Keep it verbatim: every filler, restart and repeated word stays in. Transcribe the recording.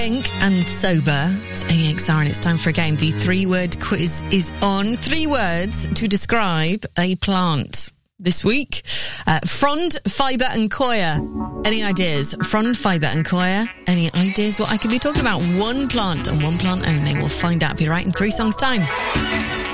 Pink and sober. It's A X R and it's time for a game. The three-word quiz is on. Three words to describe a plant. This week, uh, frond, fibre and coir. Any ideas? Frond, fibre and coir. Any ideas what I could be talking about? One plant and one plant only. We'll find out if you're right in three songs' time.